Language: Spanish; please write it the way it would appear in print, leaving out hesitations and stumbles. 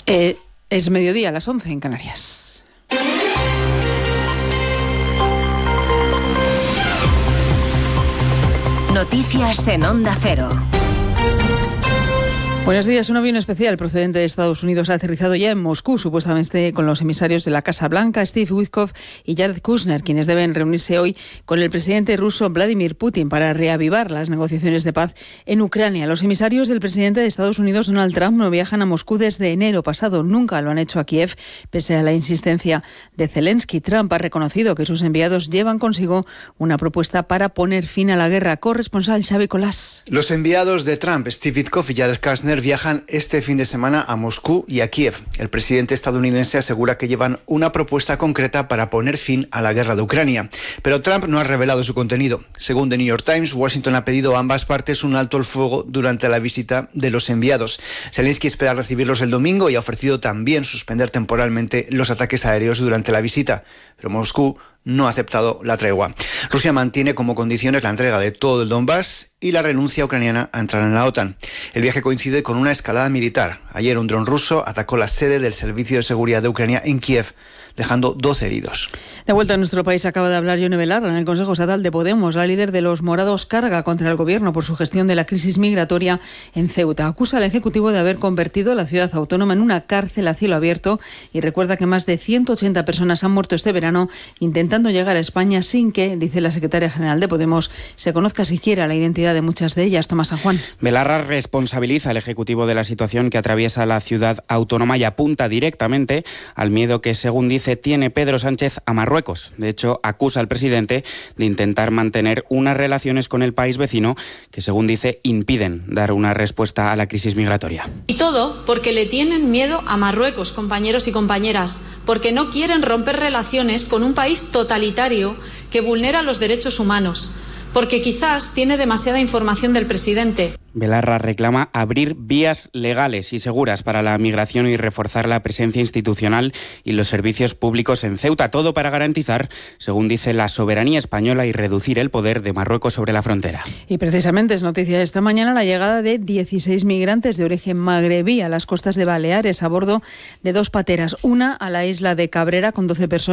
Es mediodía, a las 11 en Canarias. Noticias en Onda Cero. Buenos días. Un avión especial procedente de Estados Unidos ha aterrizado ya en Moscú, supuestamente con los emisarios de la Casa Blanca, Steve Witkoff y Jared Kushner, quienes deben reunirse hoy con el presidente ruso Vladimir Putin para reavivar las negociaciones de paz en Ucrania. Los emisarios del presidente de Estados Unidos, Donald Trump, no viajan a Moscú desde enero pasado. Nunca lo han hecho a Kiev, pese a la insistencia de Zelensky. Trump ha reconocido que sus enviados llevan consigo una propuesta para poner fin a la guerra. Corresponsal Xavi Colás. Los enviados de Trump, Steve Witkoff y Jared Kushner, viajan este fin de semana a Moscú y a Kiev. El presidente estadounidense asegura que llevan una propuesta concreta para poner fin a la guerra de Ucrania. Pero Trump no ha revelado su contenido. Según The New York Times, Washington ha pedido a ambas partes un alto el fuego durante la visita de los enviados. Zelensky espera recibirlos el domingo y ha ofrecido también suspender temporalmente los ataques aéreos durante la visita. Pero Moscú no ha aceptado la tregua. Rusia mantiene como condiciones la entrega de todo el Donbass y la renuncia ucraniana a entrar en la OTAN. El viaje coincide con una escalada militar. Ayer un dron ruso atacó la sede del Servicio de Seguridad de Ucrania en Kiev, dejando 12 heridos. De vuelta a nuestro país acaba de hablar Yone Belarra en el Consejo Estatal de Podemos. La líder de los morados carga contra el gobierno por su gestión de la crisis migratoria en Ceuta. Acusa al Ejecutivo de haber convertido la ciudad autónoma en una cárcel a cielo abierto y recuerda que más de 180 personas han muerto este verano intentando llegar a España sin que, dice la secretaria general de Podemos, se conozca siquiera la identidad de muchas de ellas. Tomás San Juan. Belarra responsabiliza al Ejecutivo de la situación que atraviesa la ciudad autónoma y apunta directamente al miedo que, según dice, tiene Pedro Sánchez a Marruecos. De hecho, acusa al presidente de intentar mantener unas relaciones con el país vecino que, según dice, impiden dar una respuesta a la crisis migratoria. Y todo porque le tienen miedo a Marruecos, compañeros y compañeras, porque no quieren romper relaciones con un país totalitario que vulnera los derechos humanos, porque quizás tiene demasiada información del presidente. Belarra reclama abrir vías legales y seguras para la migración y reforzar la presencia institucional y los servicios públicos en Ceuta, todo para garantizar, según dice, la soberanía española y reducir el poder de Marruecos sobre la frontera. Y precisamente es noticia esta mañana la llegada de 16 migrantes de origen magrebí a las costas de Baleares a bordo de 2 pateras, una a la isla de Cabrera con 12 personas